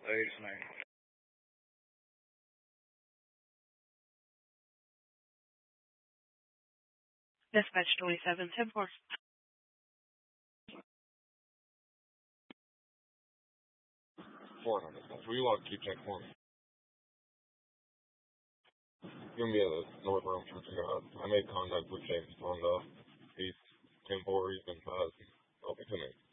89. Dispatch 27, 10-4. So you want to keep check for me? You're gonna be at the North Rome Church of God. I made contact with James on the east 10-4. He's been passed. I'll be 10